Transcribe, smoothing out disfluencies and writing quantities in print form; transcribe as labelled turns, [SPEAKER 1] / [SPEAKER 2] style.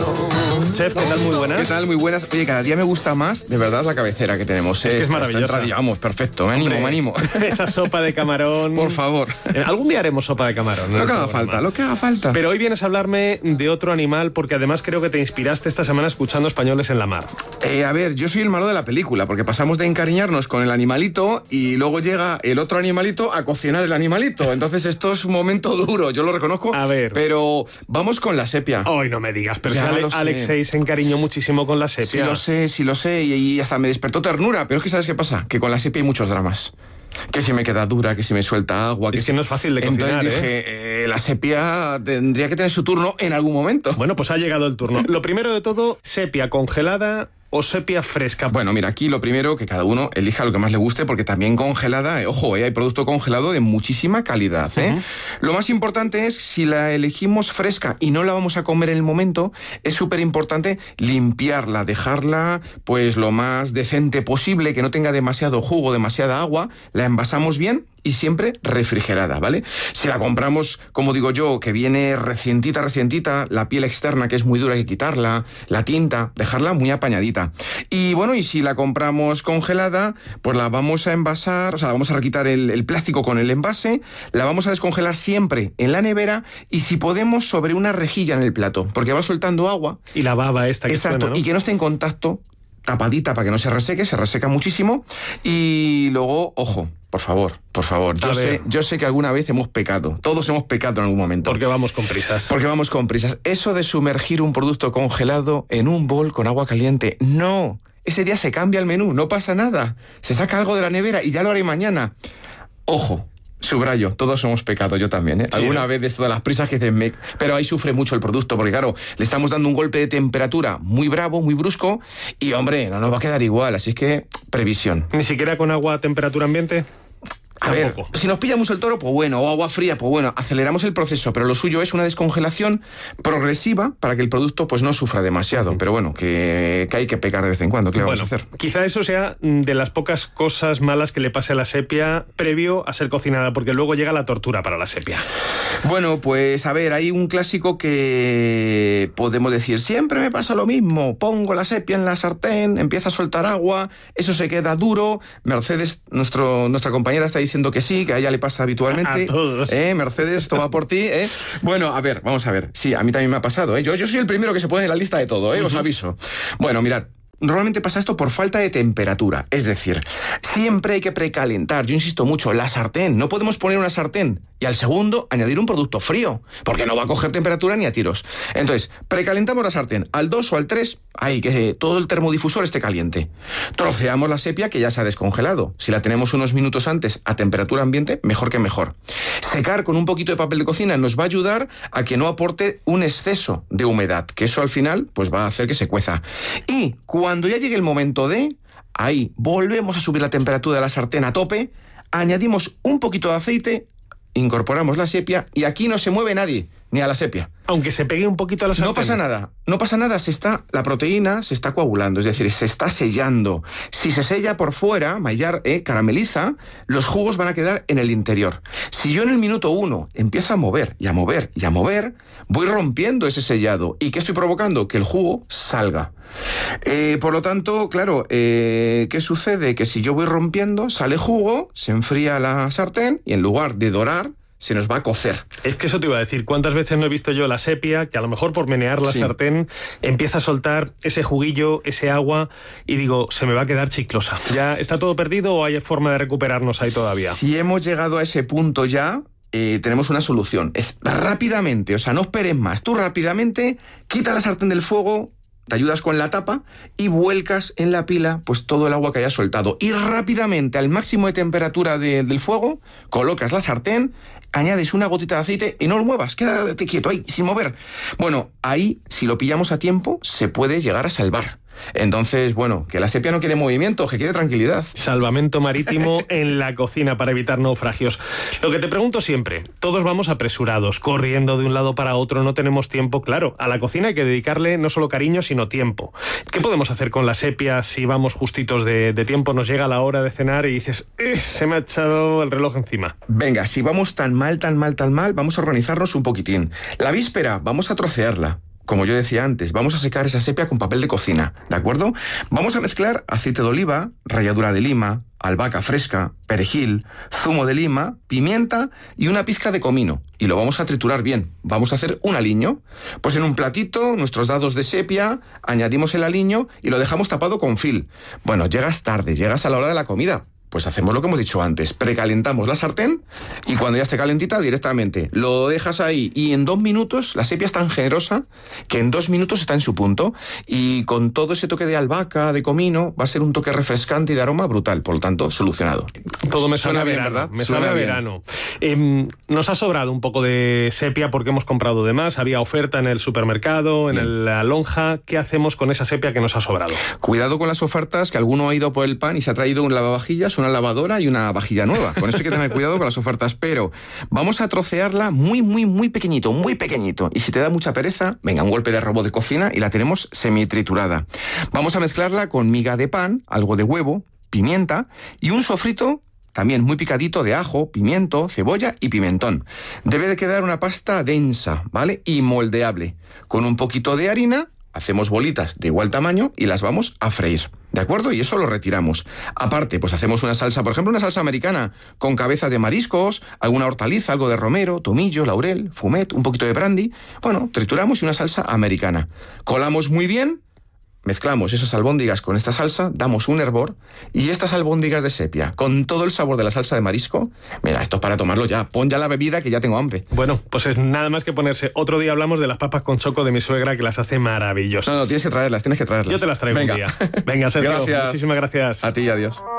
[SPEAKER 1] Chef, ¿qué tal? Muy buenas.
[SPEAKER 2] ¿Qué tal? Muy buenas. Oye, cada día me gusta más, de verdad, la cabecera que tenemos.
[SPEAKER 1] Es que es maravillosa.
[SPEAKER 2] Vamos, perfecto. Me animo.
[SPEAKER 1] Esa sopa de camarón.
[SPEAKER 2] Por favor.
[SPEAKER 1] Algún día haremos sopa de camarón.
[SPEAKER 2] Lo que haga falta.
[SPEAKER 1] Pero hoy vienes a hablarme de otro animal, porque además creo que te inspiraste esta semana escuchando Españoles en la Mar.
[SPEAKER 2] A ver, yo soy el malo de la película, porque pasamos de encariñarnos con el animalito y luego llega el otro animalito a cocinar el animalito. Entonces esto es un momento duro, yo lo reconozco.
[SPEAKER 1] A ver.
[SPEAKER 2] Pero vamos con la sepia.
[SPEAKER 1] Hoy no me digas, pero
[SPEAKER 2] Ya
[SPEAKER 1] si Alexei se encariñó muchísimo con la sepia.
[SPEAKER 2] Sí lo sé, y hasta me despertó ternura. Pero es que ¿sabes qué pasa? Que con la sepia hay muchos dramas. Que si me queda dura, que si me suelta agua.
[SPEAKER 1] Es que no es fácil de cocinar.
[SPEAKER 2] Entonces dije, la sepia tendría que tener su turno en algún momento.
[SPEAKER 1] Bueno, pues ha llegado el turno. Lo primero de todo, sepia congelada o sepia fresca.
[SPEAKER 2] Bueno, mira, aquí lo primero, que cada uno elija lo que más le guste, porque también congelada, ojo, hay producto congelado de muchísima calidad. Lo más importante es, si la elegimos fresca y no la vamos a comer en el momento, es súper importante limpiarla, dejarla pues lo más decente posible, que no tenga demasiado jugo, demasiada agua, la envasamos bien y siempre refrigerada, ¿vale? Si la compramos, como digo yo, que viene recientita, la piel externa, que es muy dura, hay que quitarla, la tinta, dejarla muy apañadita. Y bueno, y si la compramos congelada, pues la vamos a envasar, o sea, vamos a quitar el plástico con el envase, la vamos a descongelar siempre en la nevera y, si podemos, sobre una rejilla en el plato, porque va soltando agua.
[SPEAKER 1] Y la baba esta que
[SPEAKER 2] Exacto,
[SPEAKER 1] suena, ¿no?
[SPEAKER 2] Y que no esté en contacto, tapadita para que no se reseca muchísimo. Y luego, ojo, por favor. Yo sé que alguna vez hemos pecado. Todos hemos pecado en algún momento.
[SPEAKER 1] Porque vamos con prisas.
[SPEAKER 2] Eso de sumergir un producto congelado en un bol con agua caliente, no. Ese día se cambia el menú, no pasa nada. Se saca algo de la nevera y ya lo haré mañana. Ojo. Subrayo, todos hemos pecado, yo también, ¿eh? Alguna vez de todas las prisas que dicen, pero ahí sufre mucho el producto, porque claro, le estamos dando un golpe de temperatura muy bravo, muy brusco, y hombre, no nos va a quedar igual, así que previsión.
[SPEAKER 1] ¿Ni siquiera con agua a temperatura ambiente?
[SPEAKER 2] A ver, si nos pilla mucho el toro, pues bueno, o agua fría, pues bueno, aceleramos el proceso, pero lo suyo es una descongelación progresiva para que el producto pues no sufra demasiado. Pero bueno, que hay que pecar de vez en cuando, ¿qué le vamos a hacer?
[SPEAKER 1] Quizá eso sea de las pocas cosas malas que le pase a la sepia previo a ser cocinada, porque luego llega la tortura para la sepia.
[SPEAKER 2] Bueno, pues a ver, hay un clásico que podemos decir, siempre me pasa lo mismo, pongo la sepia en la sartén, empieza a soltar agua, eso se queda duro. Mercedes, nuestra compañera, está diciendo que sí, que a ella le pasa habitualmente.
[SPEAKER 1] A todos.
[SPEAKER 2] Mercedes, esto va por ti, Bueno, a ver, vamos a ver. Sí, a mí también me ha pasado, Yo soy el primero que se pone en la lista de todo, Os aviso. Bueno, mirad. Normalmente pasa esto por falta de temperatura, es decir, siempre hay que precalentar, yo insisto mucho, la sartén. No podemos poner una sartén y al segundo añadir un producto frío, porque no va a coger temperatura ni a tiros. Entonces, precalentamos la sartén al 2 o al 3, ahí que todo el termodifusor esté caliente. Troceamos la sepia, que ya se ha descongelado. Si la tenemos unos minutos antes a temperatura ambiente, mejor que mejor. Secar con un poquito de papel de cocina nos va a ayudar a que no aporte un exceso de humedad, que eso al final pues va a hacer que se cueza. Y cuando ya llegue el momento ahí volvemos a subir la temperatura de la sartén a tope, añadimos un poquito de aceite, incorporamos la sepia y aquí no se mueve nadie, ni a la sepia.
[SPEAKER 1] Aunque se pegue un poquito a la sartén.
[SPEAKER 2] No pasa nada, la proteína se está coagulando, es decir, se está sellando. Si se sella por fuera, carameliza, los jugos van a quedar en el interior. Si yo en el minuto 1 empiezo a mover, voy rompiendo ese sellado. ¿Y qué estoy provocando? Que el jugo salga. Por lo tanto, claro, ¿qué sucede? Que si yo voy rompiendo, sale jugo, se enfría la sartén y en lugar de dorar, se nos va a cocer.
[SPEAKER 1] Es que eso te iba a decir, ¿cuántas veces no he visto yo la sepia que a lo mejor por menear la sartén empieza a soltar ese juguillo, ese agua y digo, se me va a quedar chiclosa? ¿Ya está todo perdido o hay forma de recuperarnos ahí todavía?
[SPEAKER 2] Si hemos llegado a ese punto ya, tenemos una solución. Es rápidamente, o sea, no esperes más. Tú rápidamente quita la sartén del fuego, te ayudas con la tapa y vuelcas en la pila pues todo el agua que haya soltado. Y rápidamente, al máximo de temperatura del fuego, colocas la sartén, añades una gotita de aceite y no lo muevas, quédate quieto ahí, sin mover. Bueno, ahí, si lo pillamos a tiempo, se puede llegar a salvar. Entonces, bueno, que la sepia no quiere movimiento, que quiere tranquilidad.
[SPEAKER 1] Salvamento marítimo en la cocina para evitar naufragios. Lo que te pregunto siempre, todos vamos apresurados, corriendo de un lado para otro, no tenemos tiempo. Claro, a la cocina hay que dedicarle no solo cariño, sino tiempo. ¿Qué podemos hacer con la sepia si vamos justitos de tiempo, nos llega la hora de cenar y dices, se me ha echado el reloj encima?
[SPEAKER 2] Venga, si vamos tan mal, vamos a organizarnos un poquitín. La víspera, vamos a trocearla. como yo decía antes, vamos a secar esa sepia con papel de cocina, ¿de acuerdo? Vamos a mezclar aceite de oliva, ralladura de lima, albahaca fresca, perejil, zumo de lima, pimienta y una pizca de comino. Y lo vamos a triturar bien. Vamos a hacer un aliño. Pues en un platito, nuestros dados de sepia, añadimos el aliño y lo dejamos tapado con film. Bueno, llegas tarde, llegas a la hora de la comida. Pues hacemos lo que hemos dicho antes, precalentamos la sartén y cuando ya esté calentita directamente lo dejas ahí y en 2 minutos, la sepia es tan generosa que en 2 minutos está en su punto y con todo ese toque de albahaca, de comino, va a ser un toque refrescante y de aroma brutal, por lo tanto, solucionado.
[SPEAKER 1] Todo me suena
[SPEAKER 2] bien,
[SPEAKER 1] verano,
[SPEAKER 2] ¿verdad?
[SPEAKER 1] me suena a verano. Nos ha sobrado un poco de sepia porque hemos comprado de más, había oferta en el supermercado, en la lonja. ¿Qué hacemos con esa sepia que nos ha sobrado?
[SPEAKER 2] Cuidado con las ofertas, que alguno ha ido por el pan y se ha traído un lavavajillas, una lavadora y una vajilla nueva. Con eso hay que tener cuidado con las ofertas, pero vamos a trocearla muy, muy, muy pequeñito, muy pequeñito. Y si te da mucha pereza, venga, un golpe de robot de cocina y la tenemos semi-triturada. Vamos a mezclarla con miga de pan, algo de huevo, pimienta y un sofrito también muy picadito de ajo, pimiento, cebolla y pimentón. Debe de quedar una pasta densa, ¿vale? Y moldeable. Con un poquito de harina, hacemos bolitas de igual tamaño y las vamos a freír. ¿De acuerdo? Y eso lo retiramos. Aparte, pues hacemos una salsa, por ejemplo, una salsa americana con cabezas de mariscos, alguna hortaliza, algo de romero, tomillo, laurel, fumet, un poquito de brandy. Bueno, trituramos y una salsa americana. Colamos muy bien, mezclamos esas albóndigas con esta salsa, damos un hervor y estas albóndigas de sepia, con todo el sabor de la salsa de marisco, mira, esto es para tomarlo ya. Pon ya la bebida que ya tengo hambre.
[SPEAKER 1] Bueno, pues es nada más que ponerse. Otro día hablamos de las papas con choco de mi suegra, que las hace maravillosas.
[SPEAKER 2] No, tienes que traerlas.
[SPEAKER 1] Yo te las traigo.
[SPEAKER 2] Venga.
[SPEAKER 1] Un día. Venga, Sergio,
[SPEAKER 2] gracias.
[SPEAKER 1] Muchísimas gracias.
[SPEAKER 2] A ti, adiós.